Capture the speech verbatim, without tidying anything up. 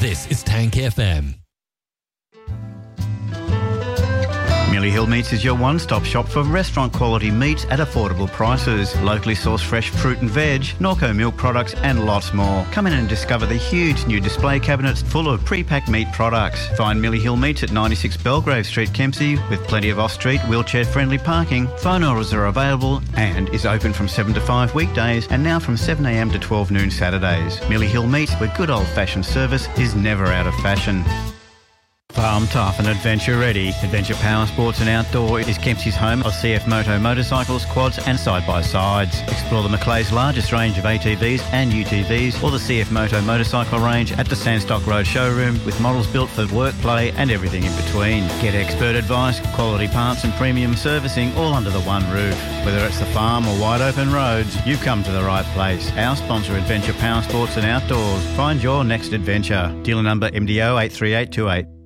This is Tank F M. Millie Hill Meats is your one-stop shop for restaurant-quality meats at affordable prices. Locally sourced fresh fruit and veg, Norco milk products and lots more. Come in and discover the huge new display cabinets full of pre-packed meat products. Find Millie Hill Meats at ninety-six Belgrave Street, Kempsey, with plenty of off-street, wheelchair-friendly parking. Phone orders are available and is open from seven to five weekdays and now from seven a m to twelve noon Saturdays. Millie Hill Meats, where good old-fashioned service is never out of fashion. Farm tough and adventure ready. Adventure Power Sports and Outdoor is Kempsey's home of C F Moto motorcycles, quads and side-by-sides. Explore the Macleay's largest range of A T Vs and U T Vs or the C F Moto motorcycle range at the Sandstock Road showroom with models built for work, play and everything in between. Get expert advice, quality parts and premium servicing all under the one roof. Whether it's the farm or wide open roads, you've come to the right place. Our sponsor, Adventure Power Sports and Outdoors. Find your next adventure. Dealer number M D O eight three eight two eight.